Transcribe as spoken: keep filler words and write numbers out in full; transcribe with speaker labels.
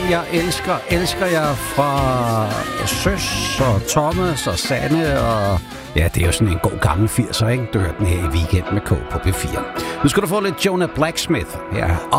Speaker 1: jeg elsker, elsker jeg fra Søs og Thomas og Sanne og... Ja, det er jo sådan en god gammel firser, ikke? Du hørte den her i Weekend med K på P fire. Nu skal du få lidt Jonah Blacksmith. Ja,